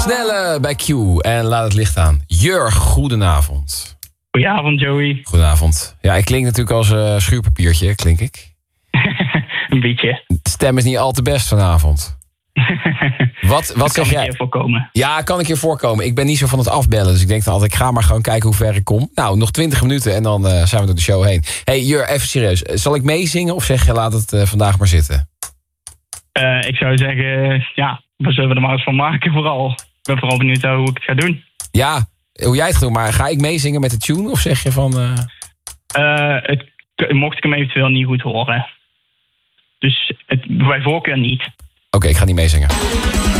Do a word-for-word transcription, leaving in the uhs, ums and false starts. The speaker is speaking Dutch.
Snelle bij Q en laat het licht aan. Jurg, goedenavond. Goedenavond, Joey. Goedenavond. Ja, ik klink natuurlijk als uh, schuurpapiertje, klink ik. Een beetje. De stem is niet al te best vanavond. Wat, wat zeg jij? Kan een keer voorkomen. Ja, kan een keer voorkomen. Ik ben niet zo van het afbellen, dus ik denk dan altijd, ik ga maar gewoon kijken hoe ver ik kom. Nou, nog twintig minuten en dan uh, zijn we door de show heen. Hey, Jur, even serieus. Zal ik meezingen of zeg je laat het uh, vandaag maar zitten? Uh, ik zou zeggen, ja, we zullen er maar eens van maken vooral. Ik ben vooral benieuwd hoe ik het ga doen. Ja, hoe jij het gaat doen, maar ga ik meezingen met de tune of zeg je van... Uh... Uh, het, mocht ik hem eventueel niet goed horen. Dus het, bij voorkeur niet. Oké, okay, ik ga niet meezingen.